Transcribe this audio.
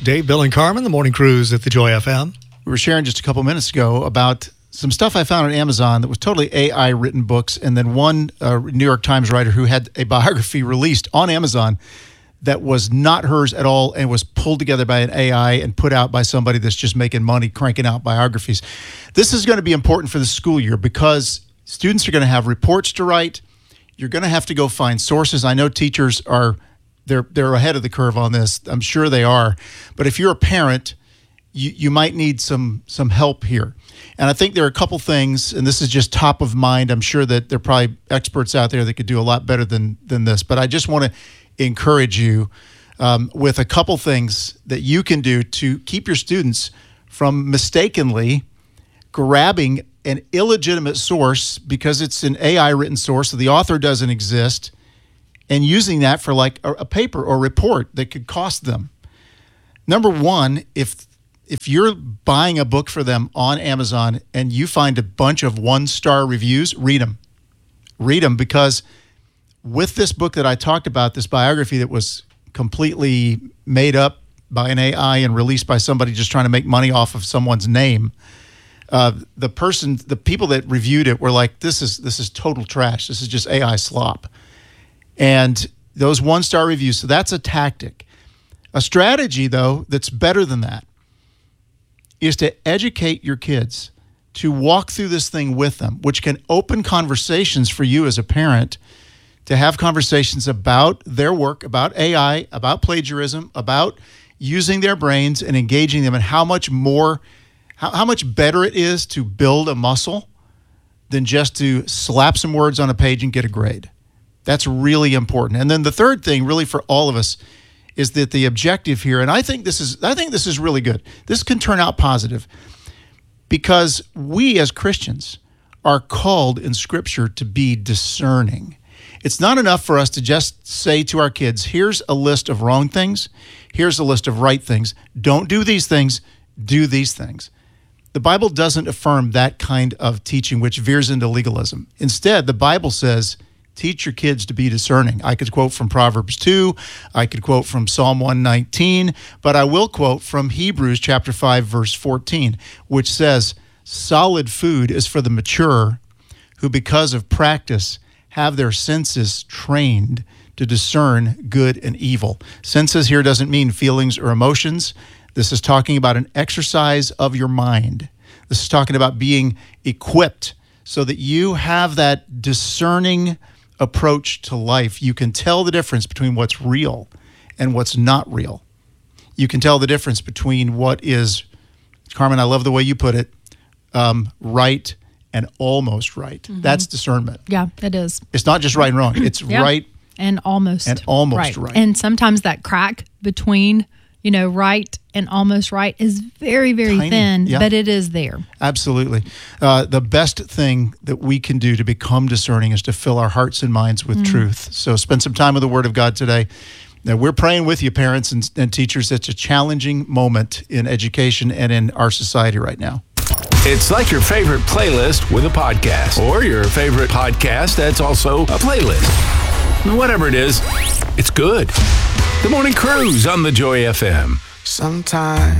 Dave, Bill, and Carmen, the morning cruise at the Joy FM. We were sharing just a couple minutes ago about some stuff I found on Amazon that was totally AI written books, and then one New York Times writer who had a biography released on Amazon that was not hers at all and was pulled together by an AI and put out by somebody that's just making money cranking out biographies. This is going to be important for the school year because students are going to have reports to write. You're going to have to go find sources. I know teachers are they're ahead of the curve on this. I'm sure they are. But if you're a parent, you might need some help here. And I think there are a couple things, and this is just top of mind. I'm sure that there are probably experts out there that could do a lot better than this. But I just want to encourage you with a couple things that you can do to keep your students from mistakenly grabbing an illegitimate source because it's an AI written source, so the author doesn't exist, and using that for like a paper or report that could cost them. Number one, if you're buying a book for them on Amazon and you find a bunch of 1-star reviews, read them. Read them, because with this book that I talked about, this biography that was completely made up by an AI and released by somebody just trying to make money off of someone's name, the people that reviewed it were like, this is total trash. This is just AI slop. And those 1-star reviews, so that's a tactic. A strategy, though, that's better than that is to educate your kids, to walk through this thing with them, which can open conversations for you as a parent to have conversations about their work, about AI, about plagiarism, about using their brains and engaging them, and how much better it is to build a muscle than just to slap some words on a page and get a grade. That's really important. And then the third thing, really for all of us, is that the objective here, and I think this is really good. This can turn out positive because we as Christians are called in Scripture to be discerning. It's not enough for us to just say to our kids, here's a list of wrong things, here's a list of right things. Don't do these things, do these things. The Bible doesn't affirm that kind of teaching which veers into legalism. Instead, the Bible says, teach your kids to be discerning. I could quote from Proverbs 2. I could quote from Psalm 119. But I will quote from Hebrews chapter 5, verse 14, which says, solid food is for the mature who because of practice have their senses trained to discern good and evil. Senses here doesn't mean feelings or emotions. This is talking about an exercise of your mind. This is talking about being equipped so that you have that discerning approach to life. You can tell the difference between what's real and what's not real. You can tell the difference between what is, Carmen, I love the way you put it, right and almost right. Mm-hmm. That's discernment. Yeah, it is. It's not just right and wrong. It's right and almost right. And sometimes that crack between, right and almost right is very, very tiny, thin, but it is there. Absolutely. The best thing that we can do to become discerning is to fill our hearts and minds with truth. So spend some time with the Word of God today. Now, we're praying with you, parents and teachers. It's a challenging moment in education and in our society right now. It's like your favorite playlist with a podcast, or your favorite podcast that's also a playlist. Whatever it is, it's good. The Morning Cruise on the Joy FM. Sometimes